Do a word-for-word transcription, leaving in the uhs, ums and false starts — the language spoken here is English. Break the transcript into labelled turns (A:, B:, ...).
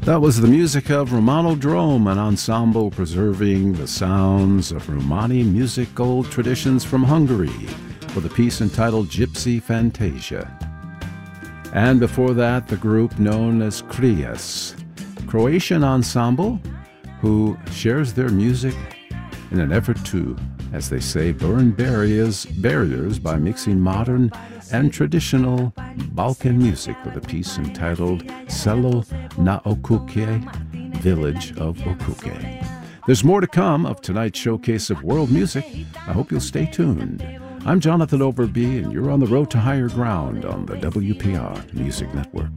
A: That was the music of Romano Drome, an ensemble preserving the sounds of Romani musical traditions from Hungary, with a piece entitled Gypsy Fantasia. And before that, the group known as Krias, Croatian ensemble who shares their music in an effort to, as they say, burn barriers, barriers by mixing modern and traditional Balkan music with a piece entitled Selo na Okuke, Village of Okuke. There's more to come of tonight's showcase of world music. I hope you'll stay tuned. I'm Jonathan Overby, and you're on the road to higher ground on the W P R Music Network.